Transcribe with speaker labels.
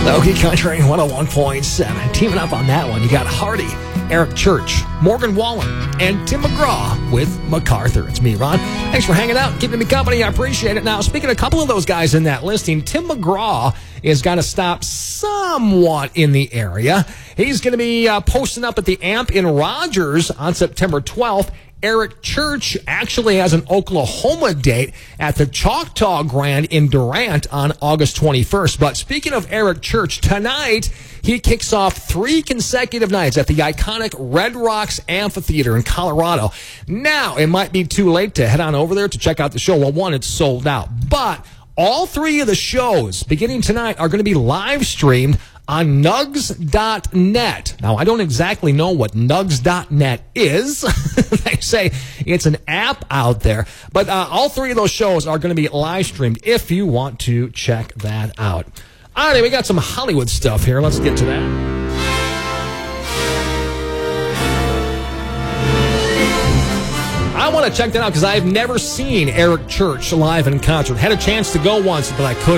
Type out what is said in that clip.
Speaker 1: Logie Country 101.7. Teaming up on that one, you got Hardy, Eric Church, Morgan Wallen, and Tim McGraw with MacArthur. It's me, Ron. Thanks for hanging out, keeping me company. I appreciate it. Now, speaking of a couple of those guys in that listing, Tim McGraw is going to stop somewhat in the area. He's going to be posting up at the Amp in Rogers on September 12th. Eric Church actually has an Oklahoma date at the Choctaw Grand in Durant on August 21st. But speaking of Eric Church, tonight he kicks off 3 consecutive nights at the iconic Red Rocks Amphitheater in Colorado. Now, it might be too late to head on over there to check out the show. Well, one, it's sold out. But all 3 of the shows beginning tonight are going to be live streamed on nugs.net. Now, I don't exactly know what nugs.net is. They say it's an app out there. But all 3 of those shows are going to be live streamed if you want to check that out. All right, we got some Hollywood stuff here. Let's get to that. I want to check that out because I've never seen Eric Church live in concert. Had a chance to go once, but I couldn't.